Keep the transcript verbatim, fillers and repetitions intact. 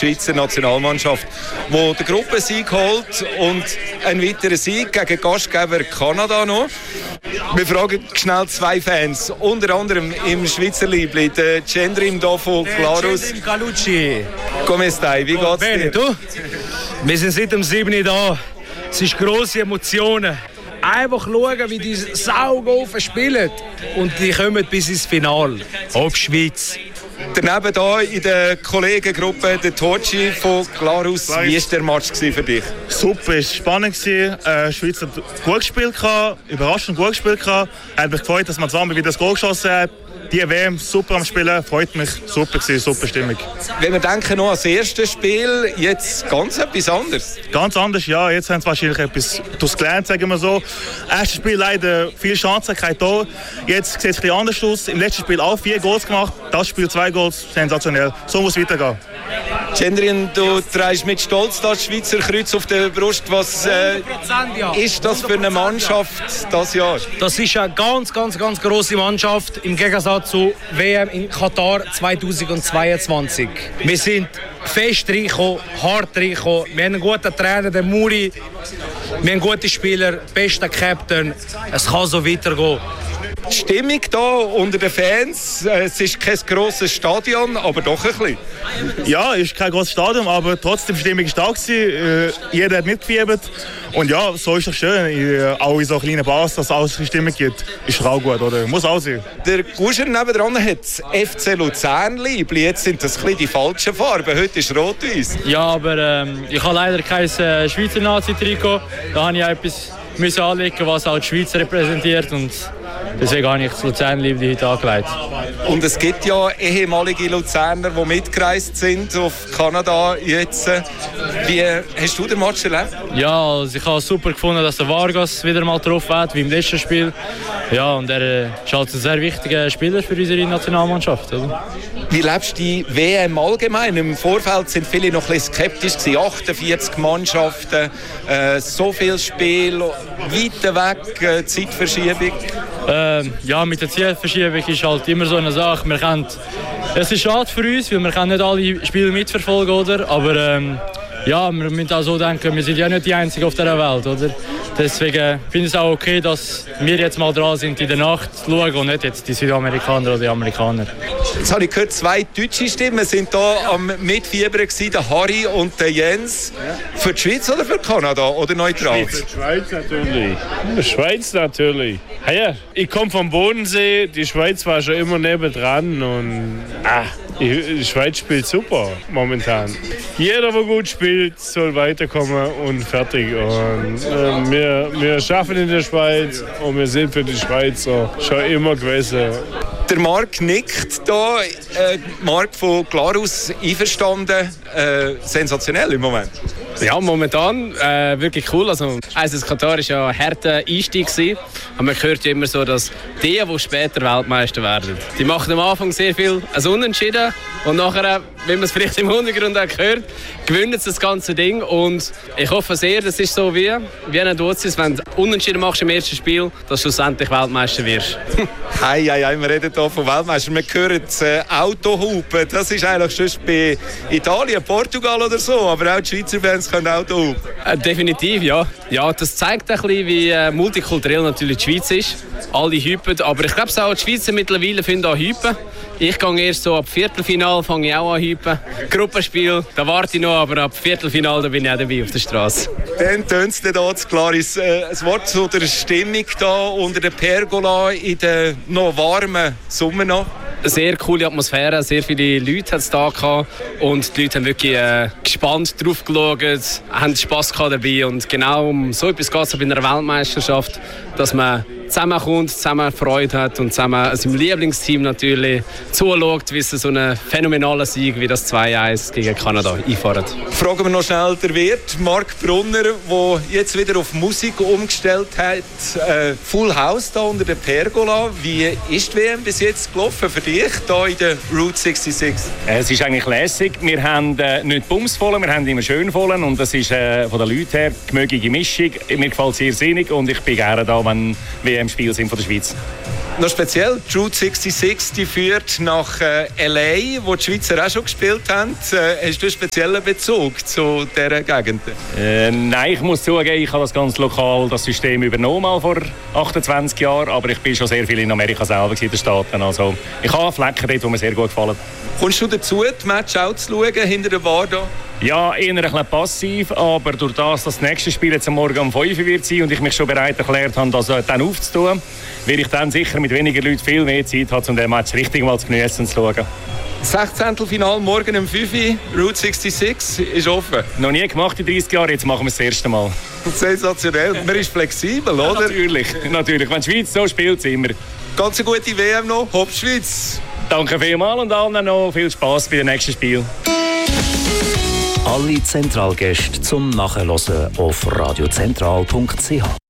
Schweizer Nationalmannschaft, die den Gruppensieg holt und einen weiteren Sieg gegen Gastgeber Kanada noch. Wir fragen schnell zwei Fans, unter anderem im Schweizer Liebling, der Gendrim hier von Glarus. Gendrim Galucci. Come stai? Wie geht's Bene, dir? du? Wir sind seit dem sieben da. Es sind grosse Emotionen. Einfach schauen, wie die Saugofen spielen. Und die kommen bis ins Finale. Auf Schweiz. Daneben hier in der Kollegengruppe der Torci von Glarus. Wie war der Match für dich? Super, es war spannend. Äh, die Schweiz hat gut gespielt, überraschend gut gespielt. Es hat mich gefreut, dass man zusammen wieder das Goal geschossen hat. Die W M super am Spielen, freut mich. Super gewesen, super Stimmung. Wenn wir denken noch an das erste Spiel, jetzt ganz etwas anderes. Ganz anders, ja. Jetzt haben sie wahrscheinlich etwas daraus gelernt, sagen wir so. Erstes Spiel leider viele Chancen, kein Tor. Jetzt sieht es ein bisschen anders aus. Im letzten Spiel auch vier Goals gemacht. Das Spiel zwei Goals, sensationell. So muss es weitergehen. Gendrin, du trägst mit Stolz das Schweizer Kreuz auf der Brust. Was äh, ist das für eine Mannschaft das Jahr? Das ist eine ganz, ganz, ganz grosse Mannschaft im Gegensatz zu W M in Katar zweitausendzweiundzwanzig. Wir sind fest reingekommen, hart reingekommen. Wir haben einen guten Trainer, den Muri. Wir haben gute Spieler, besten Captain. Es kann so weitergehen. Die Stimmung hier unter den Fans, es ist kein grosses Stadion, aber doch ein bisschen. Ja, es ist kein grosses Stadion, aber trotzdem die Stimmung stark gewesen. Äh, jeder hat mitgefiebert. Und ja, so ist es schön, äh, auch in so kleinen Bars, dass es auch eine Stimmung gibt. Ist auch gut, oder? Muss auch sein. Der Guscher nebenan hat das F C Luzern Liebli. Jetzt sind das ein bisschen die falschen Farben. Heute ist rot-weiß. Ja, aber ähm, ich habe leider kein äh, Schweizer Nazi-Trikot. Da habe ich etwas müssen anlegen, was auch die Schweiz repräsentiert. Und deswegen habe ich das Luzern-Liebli heute angelegt. Und es gibt ja ehemalige Luzerner, die mitgereist sind auf Kanada jetzt. Wie hast du den Match erlebt? Ja, also ich habe es super gefunden, dass der Vargas wieder mal drauf hat, wie im letzten Spiel. Ja, und er äh, ist halt ein sehr wichtiger Spieler für unsere Nationalmannschaft. Oder? Wie lebst du die W M allgemein? Im Vorfeld sind viele noch ein bisschen skeptisch gewesen. achtundvierzig Mannschaften, äh, so viel Spiel, weiter weg, äh, Zeitverschiebung. Ähm, ja, mit der Zeitverschiebung ist halt immer so eine Sache. Wir können, es ist schade für uns, weil wir können nicht alle Spiele mitverfolgen, oder? Aber ähm, ja, wir müssen auch so denken, wir sind ja nicht die Einzigen auf dieser Welt, oder? Deswegen finde ich es auch okay, dass wir jetzt mal dran sind, in der Nacht zu schauen und nicht jetzt die Südamerikaner oder die Amerikaner. Jetzt habe ich gehört, zwei deutsche Stimmen sind hier am Mitfiebern gewesen, der Harry und der Jens. Für die Schweiz oder für Kanada oder neutral? Für die Schweiz natürlich. Für die Schweiz natürlich. Ja, ich komme vom Bodensee, die Schweiz war schon immer nebendran und ah, die Schweiz spielt super momentan. Jeder, der gut spielt, soll weiterkommen und fertig. Und, äh, wir, wir schaffen in der Schweiz und wir sind für die Schweiz so schon immer gewesen. Der Marc nickt hier. Äh, Marc von Glarus einverstanden. Äh, sensationell im Moment. Ja, momentan äh, wirklich cool. Also, also das Katar war ja ein harter Einstieg gewesen. Aber man hört ja immer so, dass die, die später Weltmeister werden, die machen am Anfang sehr viel als Unentschieden und nachher, wie man es vielleicht im Hintergrund auch hört, gewinnen sie das ganze Ding. Und ich hoffe sehr, das ist so wie, wie ein Dozis, wenn du Unentschieden machst im ersten Spiel, dass du schlussendlich Weltmeister wirst. Hei, hei, hei, wir reden hier von Weltmeister. Wir hören das äh, Autohupen. Das ist eigentlich schon bei Italien, Portugal oder so. Aber auch die Schweizer Fans können Autohupen. Äh, definitiv, ja. Ja, das zeigt ein bisschen, wie äh, multikulturell natürlich die Schweiz ist. Alle hypen, aber ich glaube auch die Schweizer mittlerweile finden auch hypen. Ich gehe erst so ab Viertelfinal, fange ich auch an hypen. Gruppenspiel, da warte ich noch, aber ab Viertelfinal da bin ich auch dabei auf der Straße. Dann tönt es hier zu Claris. Äh, ein Wort zu der Stimmung hier unter der Pergola in der noch warmen Sommernacht. Sehr coole Atmosphäre, sehr viele Leute hat es da gehabt und die Leute haben wirklich äh, gespannt drauf geschaut, haben Spass gehabt dabei und genau um so etwas geht es bei einer Weltmeisterschaft, dass man zusammenkommt, zusammen Freude hat und zusammen seinem Lieblingsteam natürlich zuschaut, wie sie so einen phänomenalen Sieg wie das zwei eins gegen Kanada einfahren. Fragen wir noch schnell den Wirt, Marc Brunner, der jetzt wieder auf Musik umgestellt hat. Äh, Full House da unter der Pergola. Wie ist die W M bis jetzt gelaufen für dich hier in der Route sechsundsechzig? Es ist eigentlich lässig. Wir haben äh, nicht bumsvoll, wir haben immer schön voll und das ist äh, von den Leuten her die gemögliche Mischung. Mir gefällt es sehr sinnig und ich bin gerne da, wenn W M-Spiele sind von der Schweiz. Noch speziell, die Route sechsundsechzig, die führt nach äh, L A, wo die Schweizer auch schon gespielt haben. Äh, hast du einen speziellen Bezug zu dieser Gegend? Äh, nein, ich muss zugeben, ich habe das ganz lokal das System übernommen mal vor achtundzwanzig Jahren, aber ich bin schon sehr viel in Amerika selber in den Staaten. Also, ich habe Flecken dort, die mir sehr gut gefallen. Kommst du dazu, die Match auch zu schauen, hinter der Bar da? Ja, eher ein bisschen passiv, aber durch das, dass das nächste Spiel jetzt am Morgen um fünf Uhr wird sein und ich mich schon bereit erklärt habe, das dann aufzutun, werde ich dann sicher mit weniger Leuten viel mehr Zeit haben, um den Match richtig mal zu geniessen und zu schauen. sechzehntelfinale morgen um fünf Uhr, Route sechsundsechzig ist offen. Noch nie gemacht in dreißig Jahren, jetzt machen wir es das erste Mal. Sensationell, man ist flexibel, oder? Ja, natürlich, natürlich. Wenn die Schweiz so spielt, sind wir. Ganz eine gute W M noch, Hopp Schweiz! Danke vielmals und allen noch viel Spass bei dem nächsten Spiel. Alle Zentralgäste zum Nachhören auf radiozentral punkt c h.